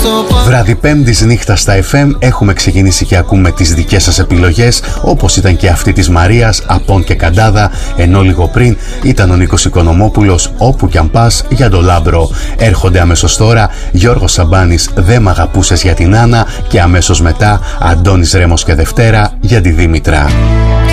Βράδυ Πέμπτης νύχτα στα FM έχουμε ξεκινήσει και ακούμε τις δικές σας επιλογές, όπως ήταν και αυτή της Μαρίας, Απών και Καντάδα, ενώ λίγο πριν ήταν ο Νίκος Οικονομόπουλος, Όπου κι αν πας, για το Λάμπρο. Έρχονται αμέσως τώρα Γιώργος Σαμπάνης, Δε μ' αγαπούσες, για την Άννα, και αμέσως μετά Αντώνης Ρέμος και Δευτέρα για τη Δήμητρα.